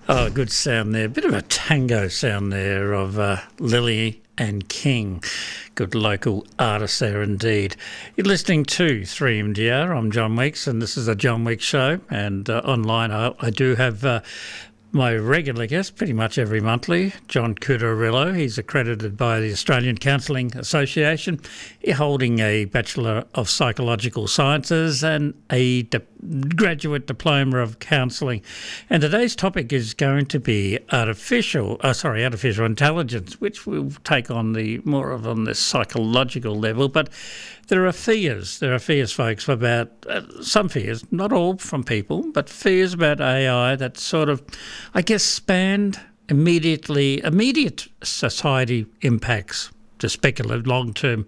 Oh, good sound there. Bit of a tango sound there of Lily and King. Good local artists there indeed. You're listening to 3MDR. I'm John Weeks, and this is a John Weeks show. And online I do have my regular guest pretty much every monthly, John Cuterillo. He's accredited by the Australian Counselling Association. He's holding a Bachelor of Psychological Sciences and a graduate diploma of counselling. And today's topic is going to be artificial intelligence, which we'll take on on the psychological level. But there are fears, folks, about some fears, not all from people, but fears about AI that sort of, I guess, spanned immediate society impacts to speculative long-term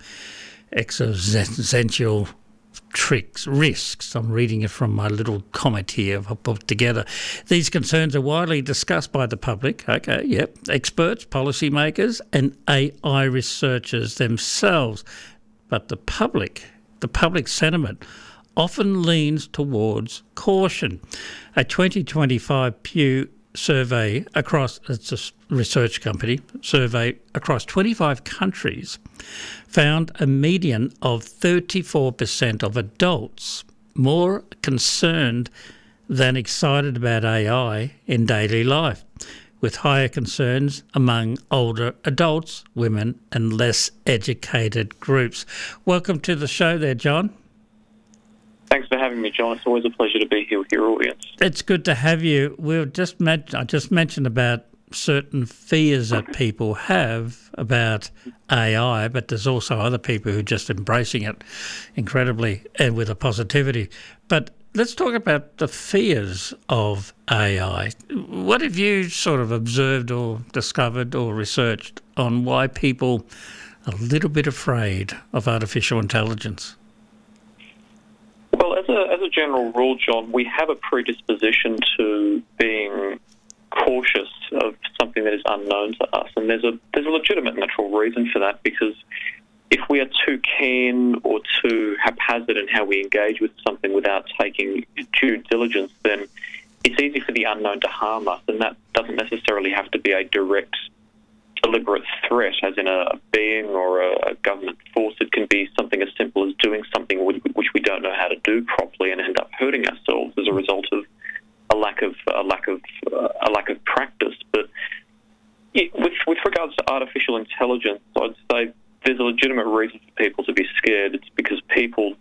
existential risks. I'm reading it from my little comment here I've put together. These concerns are widely discussed by the public, experts, policymakers, and AI researchers themselves. But the public sentiment often leans towards caution. A 2025 Pew survey it's a research company, survey across 25 countries found a median of 34% of adults more concerned than excited about AI in daily life, with higher concerns among older adults, women, and less educated groups. Welcome to the show there, John. Thanks for having me, John. It's always a pleasure to be here with your audience. It's good to have you. I just mentioned about certain fears that people have about AI, but there's also other people who are just embracing it incredibly and with a positivity. But let's talk about the fears of AI. What have you sort of observed or discovered or researched on why people are a little bit afraid of artificial intelligence? Well, as a general rule, John, we have a predisposition to being cautious of something that is unknown to us, and there's a legitimate natural reason for that, because if we are too keen or too haphazard in how we engage with something without taking due diligence, then it's easy for the unknown to harm us, and that doesn't necessarily have to be a direct, deliberate threat, as in a being or a government force. It can be something as simple as doing something which we don't know how to do properly and end up hurting ourselves as a result of a lack of practice. But with regards to artificial intelligence, I'd say there's a legitimate reason for people to be scared. It's because people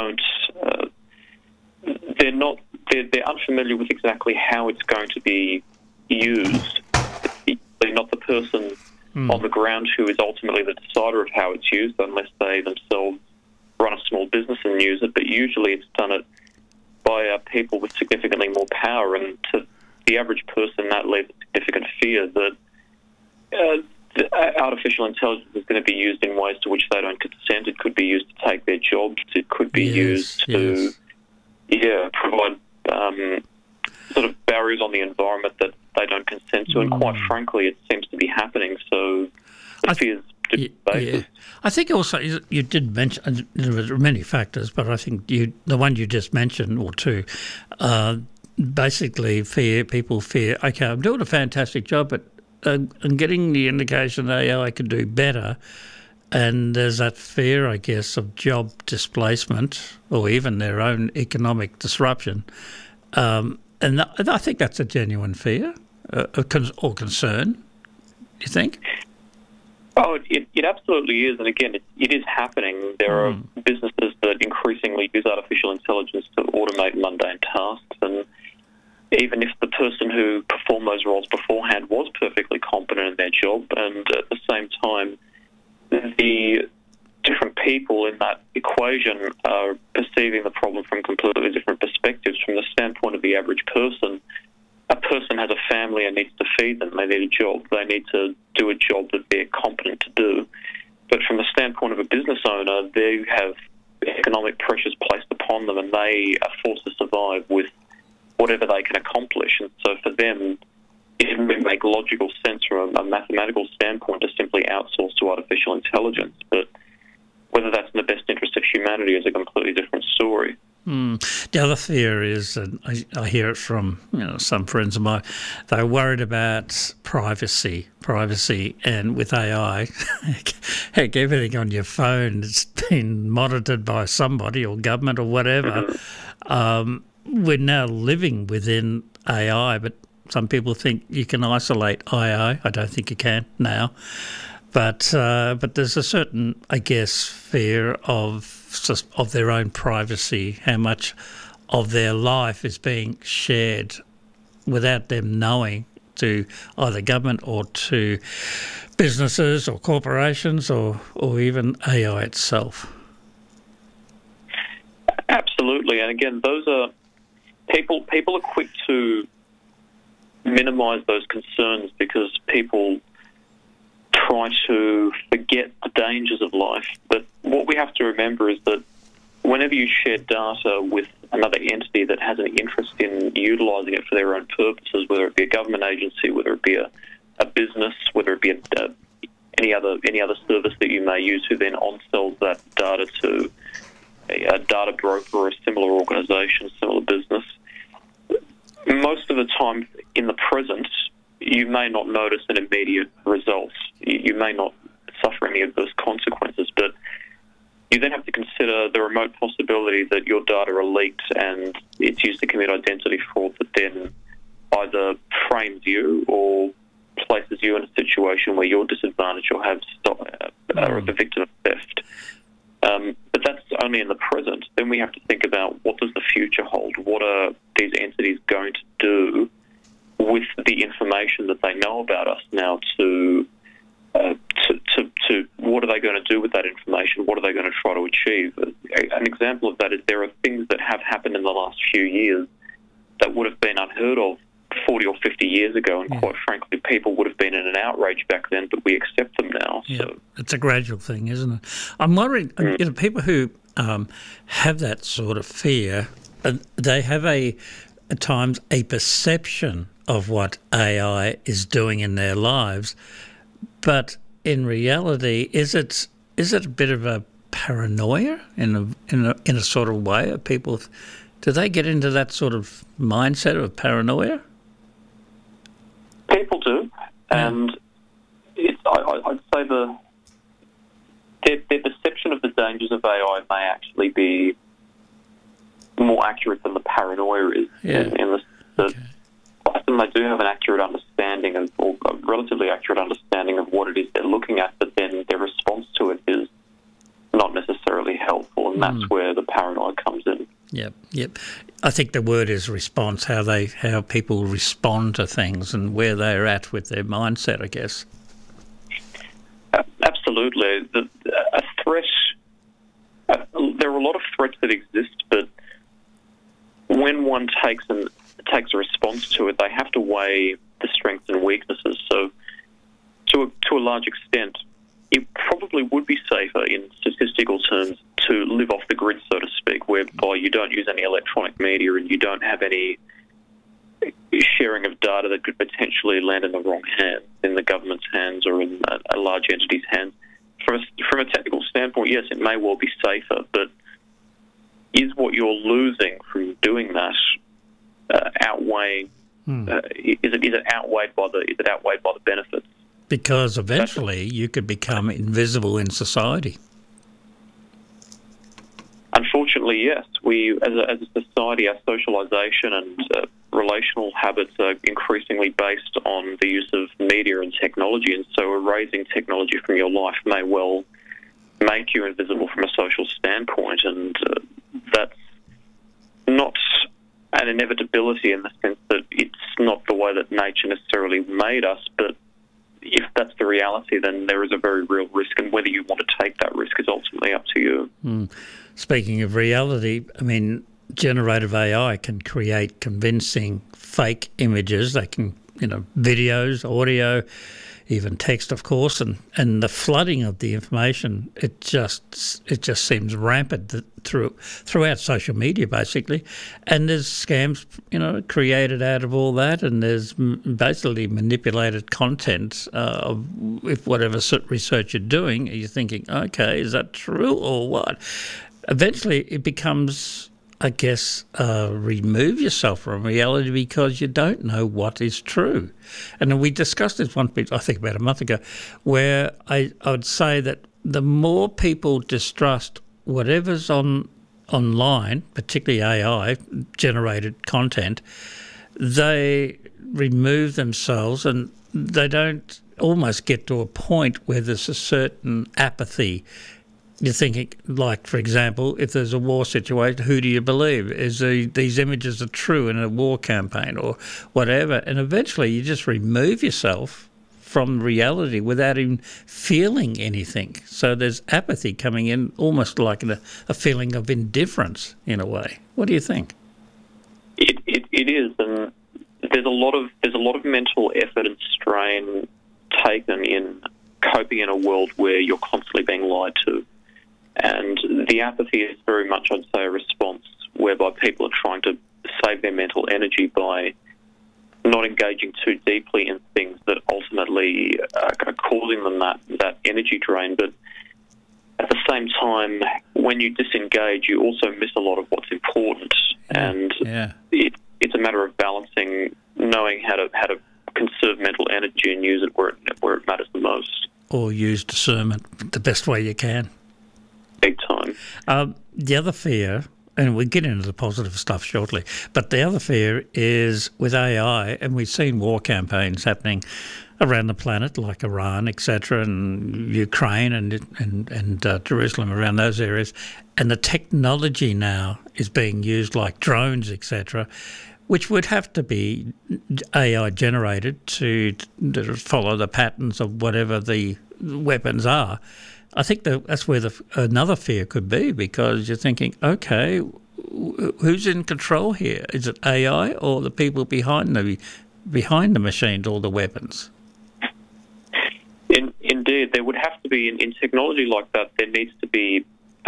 they're unfamiliar with exactly how it's going to be used. They're not the person on the ground who is ultimately the decider of how it's used, unless they themselves run a small business and use it. But usually it's done by people with significantly more power, and to the average person that leaves a significant fear that artificial intelligence is going to be used in ways to which they don't consent. It could be used to take their jobs. It could be used to provide sort of barriers on the environment that they don't consent to. And quite frankly, it seems to be happening. So the fears do basis. I think also you did mention, there were many factors, but I think the one you just mentioned, or two, basically people fear, okay, I'm doing a fantastic job, but and getting the indication that AI could do better, and there's that fear, I guess, of job displacement or even their own economic disruption. And I think that's a genuine fear or concern, you think? Oh, it absolutely is. And again, it is happening. There are businesses that increasingly use artificial intelligence to automate mundane tasks, and even if the person who performed those roles beforehand was perfectly competent in their job, and at the same time, the different people in that equation are perceiving the problem from completely different perspectives. From the standpoint of the average person, a person has a family and needs to feed them. They need a job. They need to do a job that they're competent to do. But from the standpoint of a business owner, they have economic pressures placed upon them, and they are forced to survive with whatever they can accomplish. And so for them, it would make logical sense from a mathematical standpoint to simply outsource to artificial intelligence. But whether that's in the best interest of humanity is a completely different story. The other fear is, and I hear it from some friends of mine, they're worried about privacy, and with AI, heck, everything on your phone it's been monitored by somebody or government or whatever. We're now living within AI, but some people think you can isolate AI. I don't think you can now. But there's a certain, I guess, fear of their own privacy, how much of their life is being shared without them knowing to either government or to businesses or corporations or even AI itself. Absolutely, and again, those are people are quick to minimise those concerns because people try to forget the dangers of life. But what we have to remember is that whenever you share data with another entity that has an interest in utilising it for their own purposes, whether it be a government agency, whether it be a business, whether it be any other service that you may use, who then on-sells that data to a data broker or a similar organisation, similar business, most of the time in the present, you may not notice an immediate result. You may not suffer any adverse consequences, but you then have to consider the remote possibility that your data are leaked and it's used to commit identity fraud that then either frames you or places you in a situation where you're disadvantaged or are the victim of theft. But that's only in the present. Then we have to think about, what does the future hold? What are these entities going to do with the information that they know about us now? To what are they going to do with that information? What are they going to try to achieve? An example of that is there are things that have happened in the last few years that would have been unheard of 40 or 50 years ago, and quite frankly, people would have been in an outrage back then, but we accept them now. Yeah, so it's a gradual thing, isn't it? I'm worried, people who have that sort of fear, they have at times a perception of what AI is doing in their lives, but in reality, is it a bit of a paranoia in a sort of way? Of people, do they get into that sort of mindset of paranoia? People do, and I'd say their perception of the dangers of AI may actually be more accurate than the paranoia is. In the often they do have an accurate understanding or a relatively accurate understanding of what it is they're looking at, but then their response to it is not necessarily helpful, and that's where the paranoia comes in. Yep. I think the word is response, how people respond to things and where they're at with their mindset, I guess. Absolutely. A threat, there are a lot of threats that exist, but when one takes a response to it, they have to weigh the strengths and weaknesses. So to a large extent, it probably would be safer in statistical terms to live off the grid, so to speak, whereby you don't use any electronic media and you don't have any sharing of data that could potentially land in the wrong hands, in the government's hands or in a large entity's hands. From a technical standpoint, yes, it may well be safer, but is what you're losing from doing that outweighing? Is it outweighed by the benefits? Because eventually you could become invisible in society. Unfortunately, yes. We, as a society, our socialisation and relational habits are increasingly based on the use of media and technology, and so erasing technology from your life may well make you invisible from a social standpoint, and that's not an inevitability in the sense that it's not the way that nature necessarily made us, but if that's the reality, then there is a very real risk, and whether you want to take that risk is ultimately up to you. Speaking of reality, I mean, generative AI can create convincing fake images. They can, videos, audio, even text, of course, and the flooding of the information, it just seems rampant throughout social media, basically. And there's scams, created out of all that, and there's basically manipulated content of if whatever research you're doing, you're thinking, okay, is that true or what? Eventually, it becomes I guess, remove yourself from reality because you don't know what is true. And we discussed this one bit, I think about a month ago, where I would say that the more people distrust whatever's online, particularly AI-generated content, they remove themselves and they don't almost get to a point where there's a certain apathy. You're thinking, like, for example, if there's a war situation, who do you believe? These images are true in a war campaign or whatever? And eventually you just remove yourself from reality without even feeling anything. So there's apathy coming in, almost like a feeling of indifference in a way. What do you think? It is, and there's a lot of mental effort and strain taken in coping in a world where you're constantly being lied to. And the apathy is very much, I'd say, a response whereby people are trying to save their mental energy by not engaging too deeply in things that ultimately are causing them that energy drain. But at the same time, when you disengage, you also miss a lot of what's important. And it's a matter of balancing, knowing how to conserve mental energy and use it where it matters the most. Or use discernment the best way you can. Big time. The other fear, and we'll get into the positive stuff shortly, but the other fear is with AI, and we've seen war campaigns happening around the planet, like Iran, etc., and Ukraine and Jerusalem, around those areas, and the technology now is being used like drones, etc., which would have to be AI generated to follow the patterns of whatever the weapons are. I think that's where another fear could be, because you're thinking, okay, who's in control here? Is it AI or the people behind the machines or the weapons? Indeed, there would have to be in technology like that. There needs to be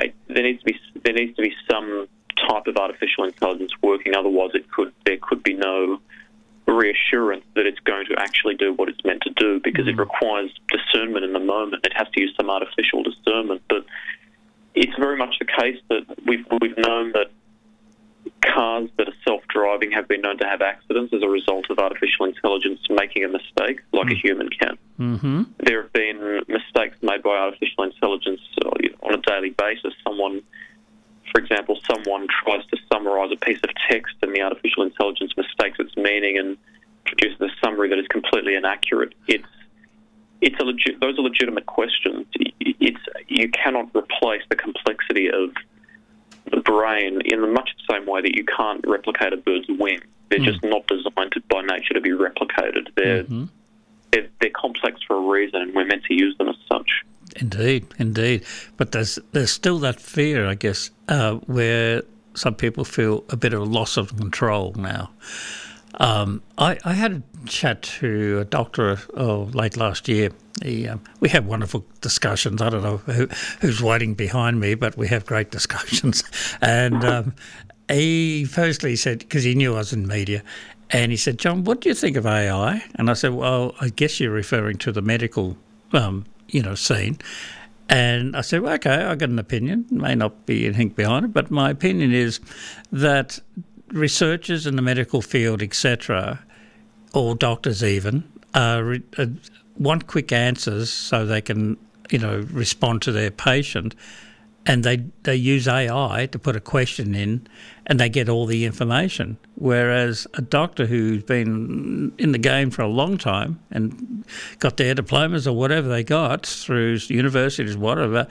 some type of artificial intelligence working. Otherwise, there could be no reassurance that it's going to actually do what it's meant to do, because it requires discernment in the moment. It has to use some artificial discernment. But it's very much the case that we've known that cars that are self-driving have been known to have accidents as a result of artificial intelligence making a mistake, like a human can. Mm-hmm. There have been mistakes made by artificial intelligence on a daily basis. For example, someone tries to summarise a piece of text and the artificial intelligence mistakes its meaning and produces a summary that is completely inaccurate. Those are legitimate questions. You cannot replace the complexity of the brain in much the same way that you can't replicate a bird's wing. They're just not designed by nature to be replicated. They're complex for a reason, and we're meant to use them as such. Indeed. But there's still that fear, I guess, where some people feel a bit of a loss of control now. I had a chat to a doctor late last year. We have wonderful discussions. I don't know who's waiting behind me, but we have great discussions. And he firstly said, because he knew I was in media, and he said, "John, what do you think of AI?" And I said, "Well, I guess you're referring to the medical scene." And I said, well, okay, I've got an opinion. May not be anything behind it, but my opinion is that researchers in the medical field, etc., or doctors even, want quick answers so they can, respond to their patient. And they use AI to put a question in and they get all the information. Whereas a doctor who's been in the game for a long time and got their diplomas or whatever they got through universities, whatever,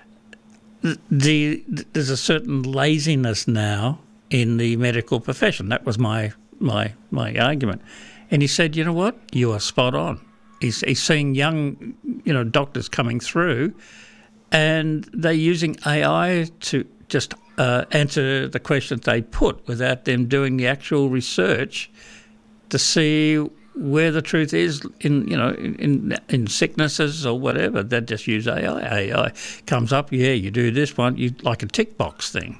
there's a certain laziness now in the medical profession. That was my argument. And he said, you know what, you are spot on. He's seeing young, doctors coming through, and they're using AI to just answer the questions they put without them doing the actual research to see where the truth is in sicknesses or whatever. They just use AI. AI comes up, you do this one, like a tick box thing,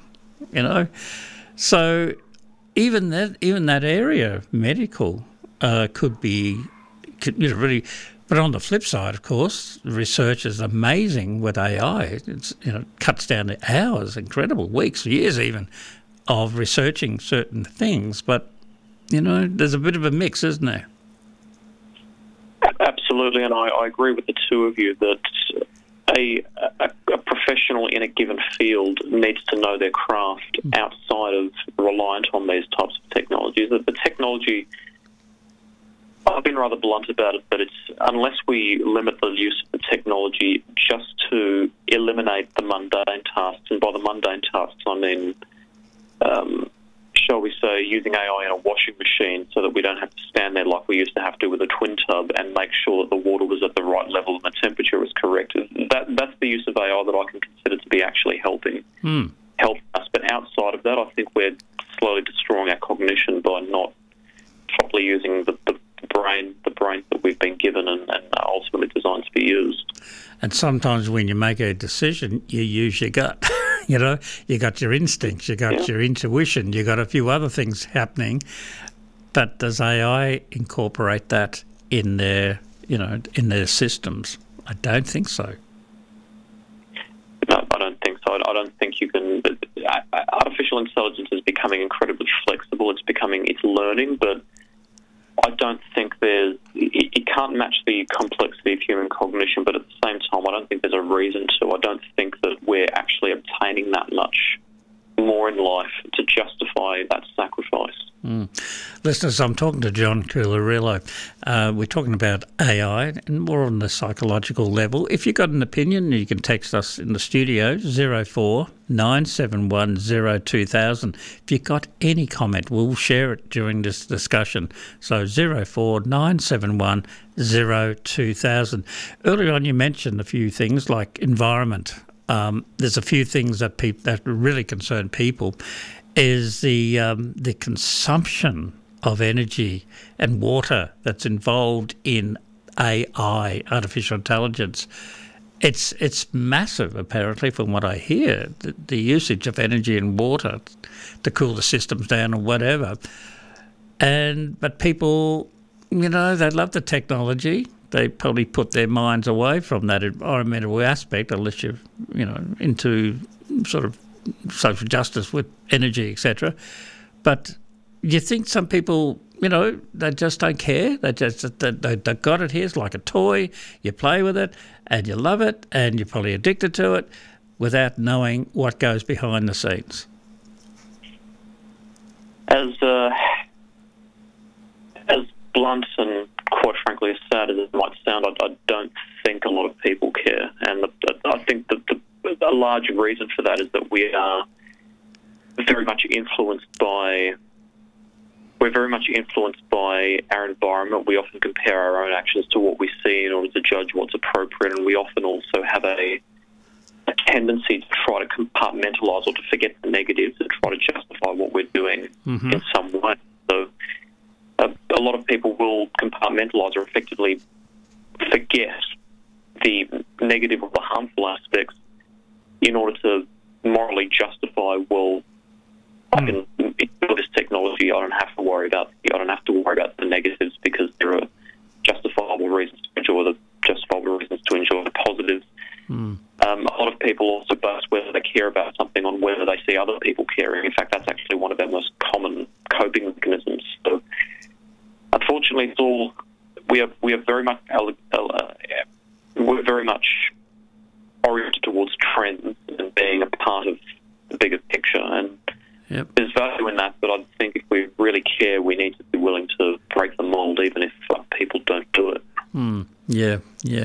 So even that area, medical, could really. But on the flip side, of course, research is amazing with AI. It's cuts down to hours, incredible, weeks, years even, of researching certain things, but, there's a bit of a mix, isn't there? Absolutely, and I agree with the two of you that a professional in a given field needs to know their craft outside of reliant on these types of technologies. The technology, I've been rather blunt about it, but it's unless we limit the use of the technology just to eliminate the mundane tasks, and by the mundane tasks I mean, shall we say, using AI in a washing machine so that we don't have to stand there like we used to have to with a twin tub and make sure that the water was at the right level and the temperature was correct. That's the use of AI that I can consider to be actually helping us. But outside of that, I think we're slowly destroying our cognition by not properly using the brain that we've been given and ultimately designed to be used. And sometimes when you make a decision, you use your gut. You got your instincts, you got your intuition, you got a few other things happening. But does AI incorporate that in their systems? I don't think so. No, I don't think so. I don't think you can. Artificial intelligence is becoming incredibly flexible. It's learning, but I don't think it can't match the complexity of human cognition, but at the same time, I don't think there's a reason to. I don't think that we're actually obtaining that much more in life to justify that sacrifice. Listeners, I'm talking to John Coolerillo. We're talking about AI and more on the psychological level. If you've got an opinion, you can text us in the studio, 04 971 02000. If you've got any comment, we'll share it during this discussion. So 04 971 02000. Earlier on, you mentioned a few things like environment. There's a few things that really concern people. Is the consumption of energy and water that's involved in AI, artificial intelligence. It's massive, apparently, from what I hear, the usage of energy and water to cool the systems down or whatever. But people, they love the technology. They probably put their minds away from that environmental aspect, unless you're, into sort of social justice with energy, etc. But you think some people, they just don't care. They got it here. It's like a toy. You play with it and you love it and you're probably addicted to it without knowing what goes behind the scenes. As blunt and quite frankly as sad as it might sound, I don't think a lot of people care. And I think that a large reason for that is that we are very much influenced by our environment. We often compare our own actions to what we see in order to judge what's appropriate, and we often also have a tendency to try to compartmentalise or to forget the negatives and try to justify what we're doing in some way. So a lot of people will compartmentalise or effectively forget the negative or the harmful aspects in order to morally justify, I can build this technology. I don't have to worry about the negatives because there are justifiable reasons to enjoy the positives. A lot of people also base whether they care about something on whether they see other people caring. In fact, that's actually one of our most common coping mechanisms. So, unfortunately, we are very much oriented towards trends and being a part of the bigger picture. And there's value in that, but I think if we really care, we need to be willing to break the mould, even if people don't do it. Yeah.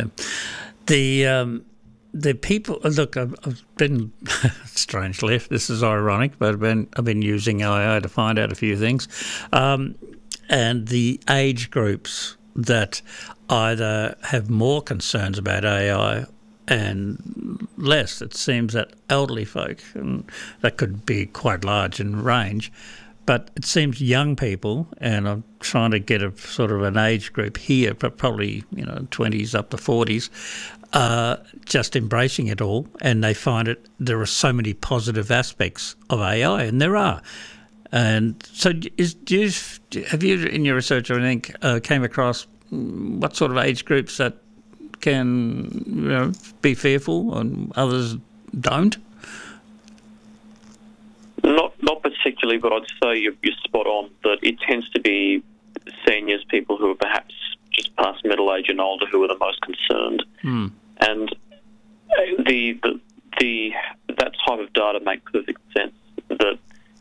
The people, look, I've been, strangely, this is ironic, but I've been using AI to find out a few things. And the age groups that either have more concerns about AI and less, it seems that elderly folk, and that could be quite large in range, but it seems young people, and I'm trying to get a sort of an age group here, but probably 20s up to 40s, just embracing it all, and they find there are so many positive aspects of AI, and there are. And so have you, in your research or anything, came across what sort of age groups that can be fearful and others don't? Not particularly. particularly, but I'd say you're spot on that it tends to be seniors, people who are perhaps just past middle age and older, who are the most concerned. And that type of data makes perfect sense. That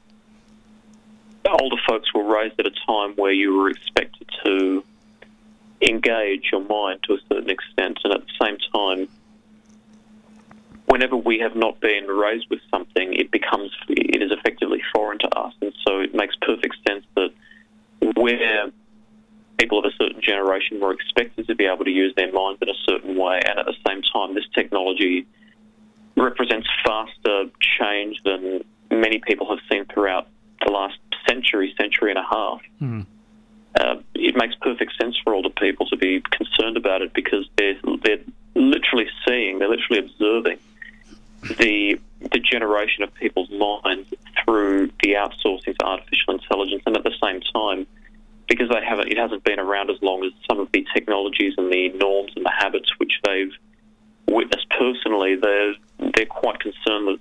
older folks were raised at a time where you were expected to engage your mind to a certain extent, and at the same time, whenever we have not been raised with something, it is effectively foreign to us, and so it makes perfect sense that where people of a certain generation were expected to be able to use their minds in a certain way, and at the same time, this technology represents faster change than many people have seen throughout the last century and a half. It makes perfect sense for older people to be concerned about it, because they're literally observing the generation of people's minds through the outsourcing to artificial intelligence, and at the same time, because it hasn't been around as long as some of the technologies and the norms and the habits which they've witnessed personally, they're quite concerned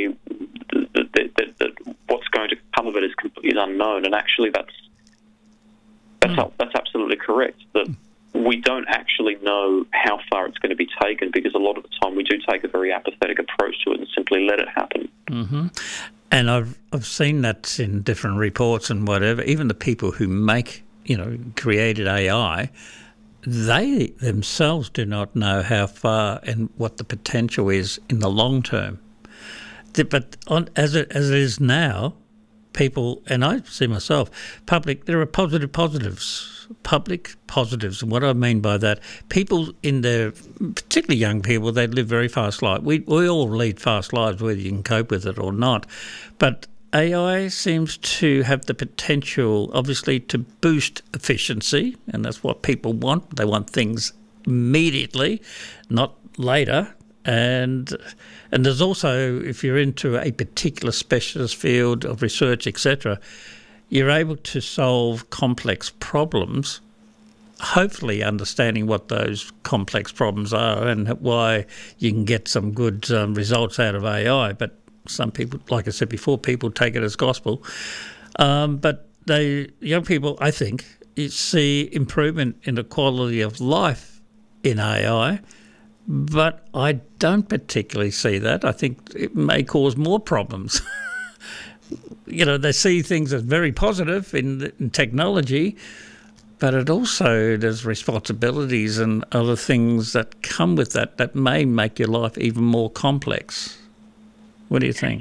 that what's going to come of it is unknown. And actually, that's absolutely correct. That we don't actually know how far it's going to be taken, because a lot of the time we do take a very apathetic approach to it and simply let it happen. And I've seen that in different reports and whatever. Even the people who created AI, they themselves do not know how far and what the potential is in the long term. But as it is now, people, and I see myself, there are public positives. And what I mean by that, people particularly young people, they live very fast lives. We all lead fast lives, whether you can cope with it or not. But AI seems to have the potential, obviously, to boost efficiency, and that's what people want. They want things immediately, not later. And there's also, if you're into a particular specialist field of research, etc., you're able to solve complex problems, hopefully understanding what those complex problems are and why you can get some good results out of AI. But some people, like I said before, people take it as gospel. But young people, I think, see improvement in the quality of life in AI. But I don't particularly see that. I think it may cause more problems. They see things as very positive in technology, but there's responsibilities and other things that come with that may make your life even more complex. What do you think?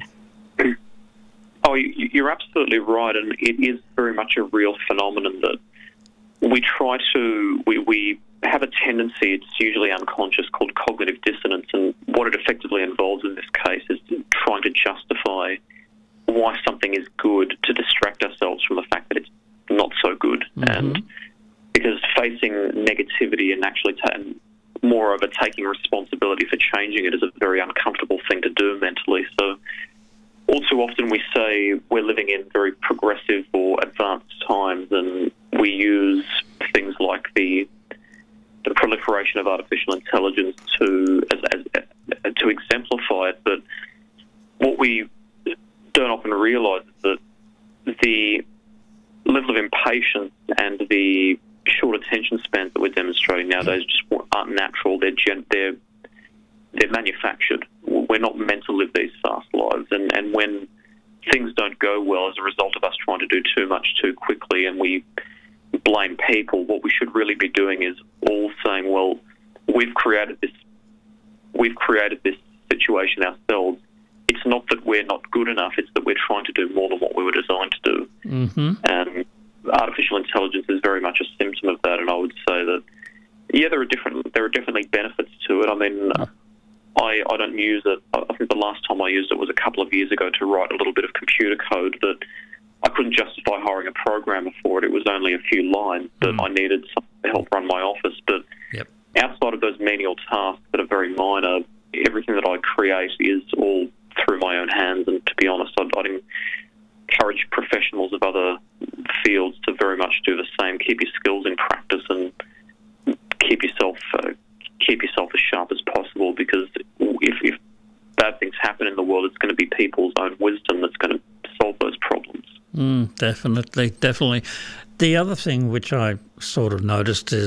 Oh, you're absolutely right, and it is very much a real phenomenon that we have a tendency, it's usually unconscious, called cognitive dissonance, and what it effectively involves in this case is trying to justify why something is good to distract ourselves from the fact that it's not so good. And because facing negativity and actually moreover taking responsibility for changing it is a very uncomfortable thing to do mentally. So all too often we say we're living in very progressive or advanced times, and we use things like the proliferation of artificial intelligence to exemplify it. But what we don't often realise is that the level of impatience and the short attention spans that we're demonstrating nowadays just aren't natural. They're manufactured. We're not meant to live these fast lives, and when things don't go well as a result of us trying to do too much too quickly and we blame people, what we should really be doing is all saying, well, we've created this situation ourselves. It's not that we're not good enough, it's that we're trying to do more than what we were designed to do. And artificial intelligence is very much a symptom of that, and I would say that, there are definitely benefits to it. I mean, I don't use it. I think the last time I used it was a couple of years ago to write a little bit of computer code that I couldn't justify hiring a programmer for it. It was only a few lines that I needed someone to help run my office. But outside of those menial tasks that are very minor, everything that I create is all through my own hands. And to be honest, I'd encourage professionals of other fields to very much do the same. Keep your skills in practice and keep yourself as sharp as possible, because if bad things happen in the world, it's going to be people's own wisdom that's going to solve those problems. Definitely. The other thing which I sort of noticed is